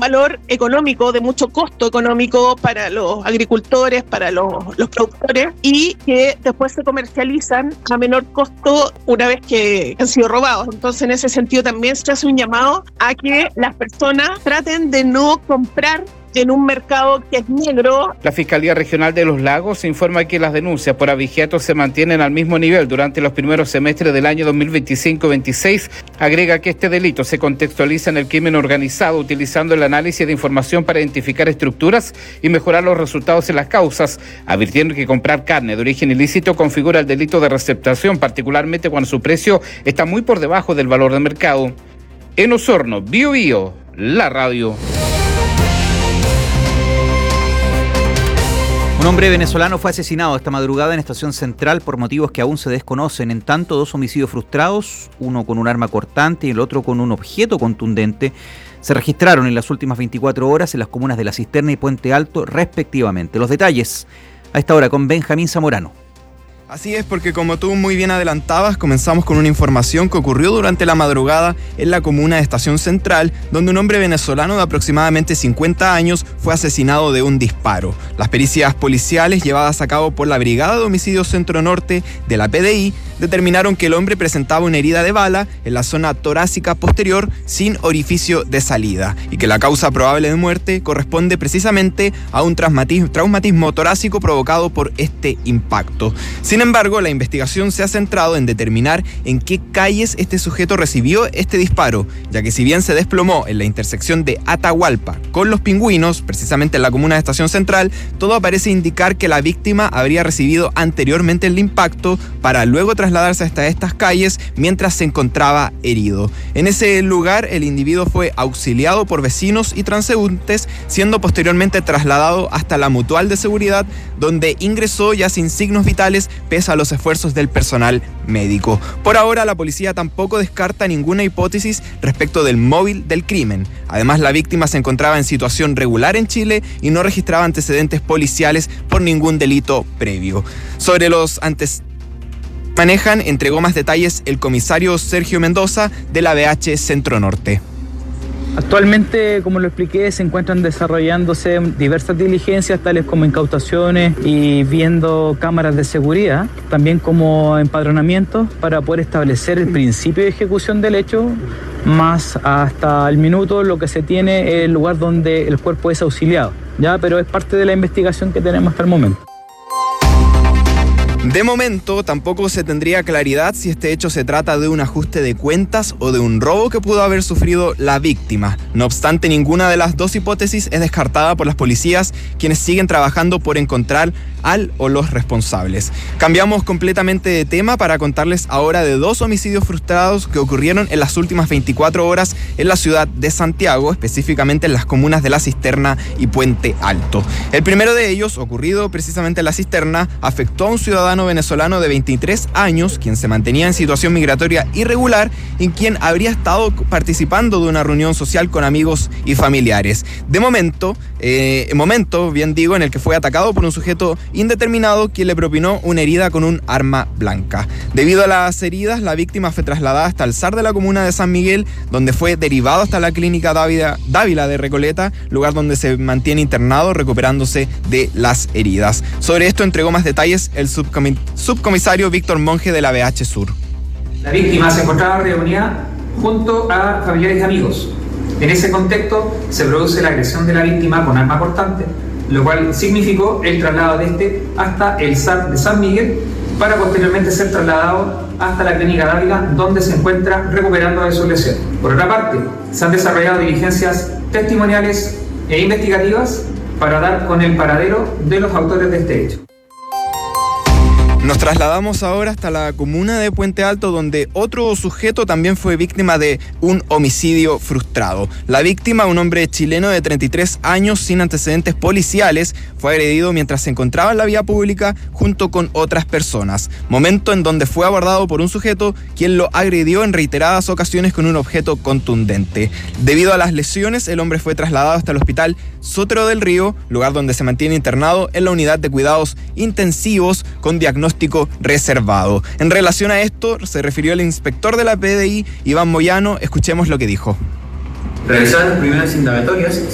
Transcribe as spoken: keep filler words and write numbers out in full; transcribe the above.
valor económico, de mucho costo económico para los agricultores, para los, los productores, y que después se comercializan a menor costo una vez que han sido robados. Entonces, en ese sentido también se hace un llamado a que las personas traten de no comprar en un mercado que es negro. La Fiscalía Regional de Los Lagos informa que las denuncias por abigeato se mantienen al mismo nivel durante los primeros semestres del año dos mil veinticinco veintiséis. Agrega que este delito se contextualiza en el crimen organizado utilizando el análisis de información para identificar estructuras y mejorar los resultados en las causas, advirtiendo que comprar carne de origen ilícito configura el delito de receptación, particularmente cuando su precio está muy por debajo del valor de mercado. En Osorno, Bio Bio, la radio. Un hombre venezolano fue asesinado esta madrugada en Estación Central por motivos que aún se desconocen. En tanto, dos homicidios frustrados, uno con un arma cortante y el otro con un objeto contundente, se registraron en las últimas veinticuatro horas en las comunas de La Cisterna y Puente Alto, respectivamente. Los detalles a esta hora con Benjamín Zamorano. Así es, porque como tú muy bien adelantabas, comenzamos con una información que ocurrió durante la madrugada en la comuna de Estación Central, donde un hombre venezolano de aproximadamente cincuenta años fue asesinado de un disparo. Las pericias policiales llevadas a cabo por la Brigada de Homicidios Centro Norte de la P D I determinaron que el hombre presentaba una herida de bala en la zona torácica posterior sin orificio de salida y que la causa probable de muerte corresponde precisamente a un traumatismo, traumatismo torácico provocado por este impacto. Sin embargo, la investigación se ha centrado en determinar en qué calles este sujeto recibió este disparo, ya que si bien se desplomó en la intersección de Atahualpa con Los Pingüinos, precisamente en la comuna de Estación Central, todo parece indicar que la víctima habría recibido anteriormente el impacto para luego trasladarse hasta estas calles mientras se encontraba herido. En ese lugar, el individuo fue auxiliado por vecinos y transeúntes, siendo posteriormente trasladado hasta la Mutual de Seguridad, donde ingresó ya sin signos vitales pese a los esfuerzos del personal médico. Por ahora, la policía tampoco descarta ninguna hipótesis respecto del móvil del crimen. Además, la víctima se encontraba en situación regular en Chile y no registraba antecedentes policiales por ningún delito previo. Sobre los antecedentes manejan, entregó más detalles el comisario Sergio Mendoza de la B H Centro Norte. Actualmente, como lo expliqué, se encuentran desarrollándose diversas diligencias, tales como incautaciones y viendo cámaras de seguridad, también como empadronamientos para poder establecer el principio de ejecución del hecho, más hasta el minuto lo que se tiene es el lugar donde el cuerpo es auxiliado, ¿ya? Pero es parte de la investigación que tenemos hasta el momento. De momento, tampoco se tendría claridad si este hecho se trata de un ajuste de cuentas o de un robo que pudo haber sufrido la víctima. No obstante, ninguna de las dos hipótesis es descartada por las policías, quienes siguen trabajando por encontrar al o los responsables. Cambiamos completamente de tema para contarles ahora de dos homicidios frustrados que ocurrieron en las últimas veinticuatro horas en la ciudad de Santiago, específicamente en las comunas de La Cisterna y Puente Alto. El primero de ellos, ocurrido precisamente en La Cisterna, afectó a un ciudadano venezolano de veintitrés años, quien se mantenía en situación migratoria irregular y quien habría estado participando de una reunión social con amigos y familiares. De momento, eh, momento, bien digo, en el que fue atacado por un sujeto indeterminado, quien le propinó una herida con un arma blanca. Debido a las heridas, la víctima fue trasladada hasta el S A R de la comuna de San Miguel, donde fue derivado hasta la clínica Dávila, Dávila de Recoleta, lugar donde se mantiene internado recuperándose de las heridas. Sobre esto entregó más detalles el subcomisario subcomisario Víctor Monge de la B H Sur. La víctima se encontraba reunida junto a familiares y amigos. En ese contexto se produce la agresión de la víctima con arma cortante, lo cual significó el traslado de este hasta el S A R de San Miguel para posteriormente ser trasladado hasta la clínica Dávila, donde se encuentra recuperando de su lesión. Por otra parte, se han desarrollado diligencias testimoniales e investigativas para dar con el paradero de los autores de este hecho. Nos trasladamos ahora hasta la comuna de Puente Alto, donde otro sujeto también fue víctima de un homicidio frustrado. La víctima, un hombre chileno de treinta y tres años sin antecedentes policiales, fue agredido mientras se encontraba en la vía pública junto con otras personas. Momento en donde fue abordado por un sujeto quien lo agredió en reiteradas ocasiones con un objeto contundente. Debido a las lesiones, el hombre fue trasladado hasta el hospital Sotero del Río, lugar donde se mantiene internado en la unidad de cuidados intensivos con diagnóstico reservado. En relación a esto, se refirió el inspector de la P D I, Iván Moyano. Escuchemos lo que dijo. Realizadas las primeras indagatorias,